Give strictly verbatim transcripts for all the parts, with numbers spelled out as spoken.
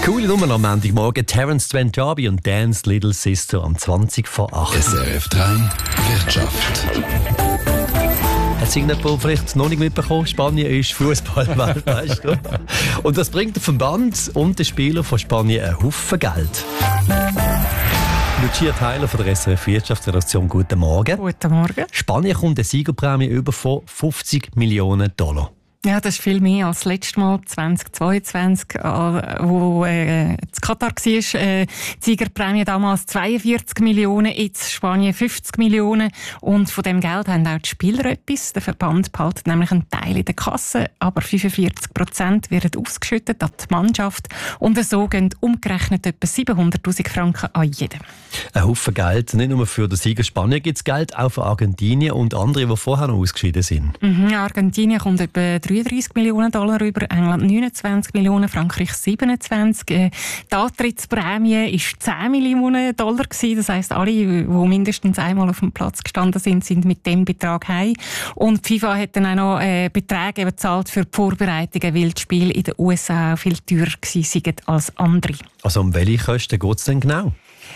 Coole Nummer am Montagmorgen. Terence Trent D'Arby und Dance Little Sister am zwanzig vor acht. S R F drei Wirtschaft. Hat es irgendjemand vielleicht noch nicht mitbekommen? Spanien ist Fußball-Weltmeister. Und das bringt den Verband und den Spieler von Spanien einen Haufen Geld. Lucia Tyler von der S R F Wirtschaftsredaktion, guten Morgen. Guten Morgen. Spanien kommt eine Siegerprämie über von fünfzig Millionen Dollar. Ja, das ist viel mehr als das letzte Mal zwanzig zweiundzwanzig, äh, wo äh, in Katar war. Äh, die Siegerprämie damals zweiundvierzig Millionen, jetzt Spanien fünfzig Millionen. Und von dem Geld haben auch die Spieler etwas. Der Verband behaltet nämlich einen Teil in der Kasse, aber fünfundvierzig Prozent werden ausgeschüttet an die Mannschaft. Und so gehen umgerechnet etwa siebenhunderttausend Franken an jeden. Ein Haufen Geld, nicht nur für den Sieger Spanien gibt es Geld, auch für Argentinien und andere, die vorher noch ausgeschieden sind. Mhm, Argentinien kommt etwa dreiunddreißig Millionen Dollar über, England neunundzwanzig Millionen, Frankreich siebenundzwanzig. Äh, die Antrittsprämie war zehn Millionen Dollar gewesen. Das heisst, alle, die mindestens einmal auf dem Platz gestanden sind, sind mit dem Betrag heim. Und die FIFA hat dann auch noch äh, Beträge bezahlt für die Vorbereitungen, weil die Spiele in den U S A auch viel teurer waren als andere. Also um welche Kosten geht es denn genau?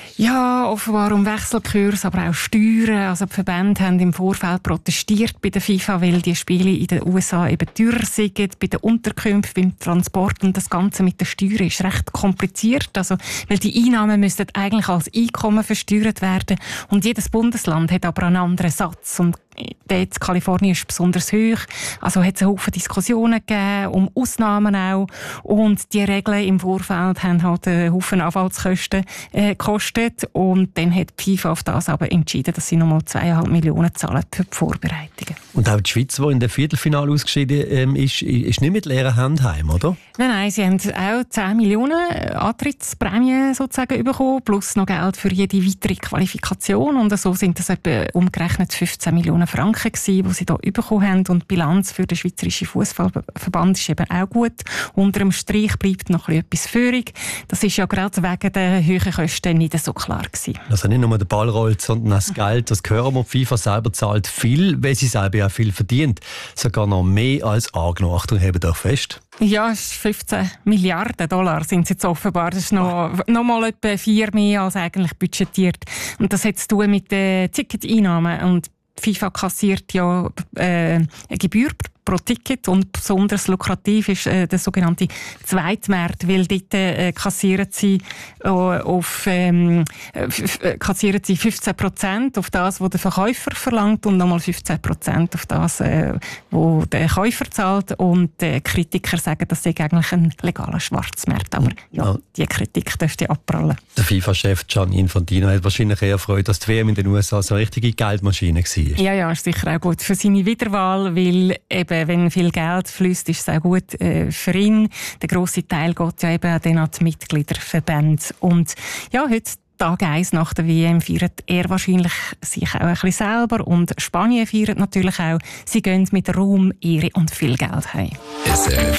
Ja, offenbar um Wechselkurs, aber auch Steuern. Also die Verbände haben im Vorfeld protestiert bei der FIFA, weil die Spiele in den U S A eben teurer sind, bei den Unterkünften, beim Transport, und das Ganze mit den Steuern ist recht kompliziert. Also, weil die Einnahmen müssten eigentlich als Einkommen versteuert werden und jedes Bundesland hat aber einen anderen Satz. Und dort, Kalifornien ist besonders hoch. Also hat es einen Haufen Diskussionen gegeben, um Ausnahmen auch. Und die Regeln im Vorfeld haben halt einen Haufen Anwaltskosten äh, gekostet. Und dann hat die FIFA auf das aber entschieden, dass sie nochmal zweieinhalb Millionen zahlen für die Vorbereitungen. Und auch die Schweiz, die in der Viertelfinale ausgeschieden ähm, ist, ist nicht mit leeren Händen heim, oder? Nein, nein, sie haben auch zehn Millionen Antrittsprämie sozusagen bekommen, plus noch Geld für jede weitere Qualifikation. Und so sind das etwa umgerechnet fünfzehn Millionen Franken gewesen, die sie hier bekommen haben. Und die Bilanz für den Schweizerischen Fußballverband ist eben auch gut. Unter dem Strich bleibt noch etwas führig. Das ist ja gerade wegen der hohen Kosten nicht so klar gewesen. Also nicht nur der Ball rollt, sondern auch das Geld, das hören wir, die FIFA selber zahlt viel, weil sie selber auch viel verdient. Sogar noch mehr als angenommen. Achtung, hebt euch fest. Ja, fünfzehn Milliarden Dollar sind es jetzt offenbar. Das ist noch, noch mal etwa vier mehr als eigentlich budgetiert. Und das hat zu tun mit den Ticketeinnahmen. Und die FIFA kassiert ja äh, eine Gebühr pro Ticket, und besonders lukrativ ist äh, der sogenannte Zweitmarkt, weil dort äh, kassieren sie, äh, auf, ähm, äh, kassieren sie fünfzehn Prozent auf das, was der Verkäufer verlangt, und nochmal fünfzehn Prozent auf das, äh, was der Käufer zahlt. Und die Kritiker sagen, das sei eigentlich ein legaler Schwarzmarkt. Aber ja, ja, die Kritik dürfte abprallen. Der FIFA-Chef Gianni Infantino hat wahrscheinlich eher Freude, dass die W M in den U S A so eine richtige Geldmaschine war. Ja, ja, ist sicher auch gut für seine Wiederwahl, weil eben, wenn viel Geld fließt, ist es auch gut äh, für ihn. Der grosse Teil geht ja eben dann an die Mitgliederverbände. Und ja, heute, Tag eins nach der W M, feiert er wahrscheinlich sich auch ein bisschen selber. Und Spanien feiert natürlich auch. Sie gehen mit Ruhm, Ehre und viel Geld heim. S R F